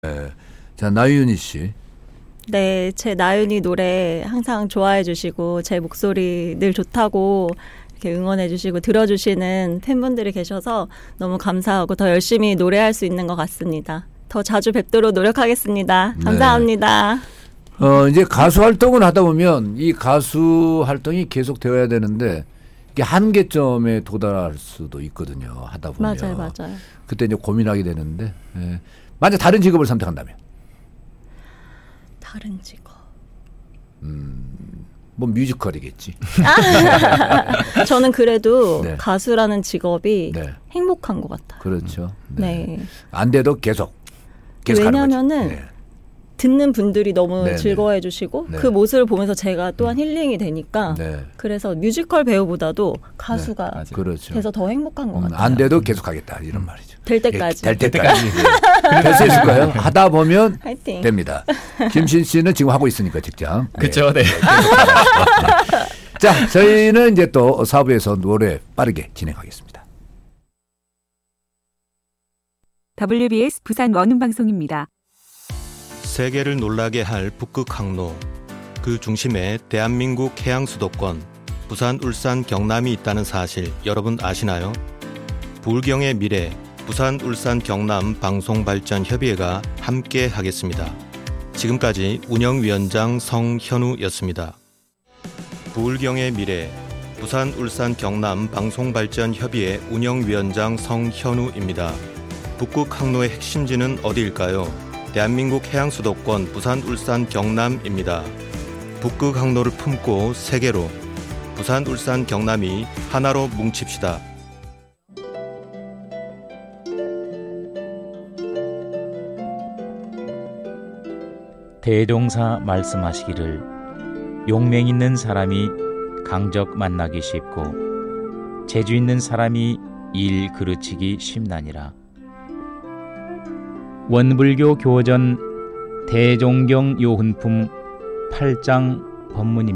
네. 자, 나윤희 씨. 네, 제 나윤희 노래 항상 좋아해 주시고 제 목소리 늘 좋다고 이렇게 응원해 주시고 들어주시는 팬분들이 계셔서 너무 감사하고 더 열심히 노래할 수 있는 것 같습니다. 더 자주 뵙도록 노력하겠습니다. 감사합니다. 네. 이제 가수 활동을 하다 보면 이 가수 활동이 계속 되어야 되는데 이게 한계점에 도달할 수도 있거든요. 하다 보면. 맞아요. 그때 이제 고민하게 되는데 만약 다른 직업을 선택한다면? 다른 직업. 뭐 뮤지컬이겠지. 저는 그래도 네. 가수라는 직업이 네. 행복한 것 같아요. 그렇죠. 네. 안 돼도 계속 왜냐하면은 네. 듣는 분들이 너무 네네. 즐거워해 주시고 네. 그 모습을 보면서 제가 또한 힐링이 되니까 네. 그래서 뮤지컬 배우보다도 가수가 네. 그렇죠. 돼서 더 행복한 것 같아요. 안 돼도 계속 하겠다 이런 말이죠. 될 때까지. 될 때까지. 될 수 있을 거예요. 하다 보면 화이팅. 됩니다. 김신 씨는 지금 하고 있으니까 직장. 그렇죠. 네. 자, 저희는 이제 또 4부에서 노래 빠르게 진행하겠습니다. WBS 부산 원음방송입니다. 세계를 놀라게 할 북극 항로, 그 중심에 대한민국 해양 수도권 부산, 울산, 경남이 있다는 사실 여러분 아시나요? 부울경의 미래 부산, 울산, 경남 방송발전협의회가 함께 하겠습니다. 지금까지 운영위원장 성현우였습니다. 부울경의 미래 부산, 울산, 경남 방송발전협의회 운영위원장 성현우입니다. 북극 항로의 핵심지는 어디일까요? 대한민국 해양수도권 부산, 울산, 경남입니다. 북극 항로를 품고 세계로 부산, 울산, 경남이 하나로 뭉칩시다. 대종사 말씀하시기를 용맹 있는 사람이 강적 만나기 쉽고 재주 있는 사람이 일 그르치기 쉽나니라. 원불교 교전 대종경 요훈품 8장 법문입니다.